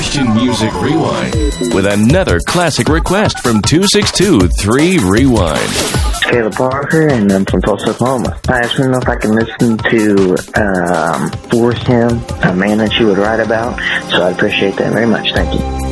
Christian Music Rewind with another classic request from 262-3 Rewind. Caleb Parker, and I'm from Tulsa, Oklahoma. I just want to know if I can listen to Forrest Hymn, A Man That You Would Write About. So I'd appreciate that very much. Thank you.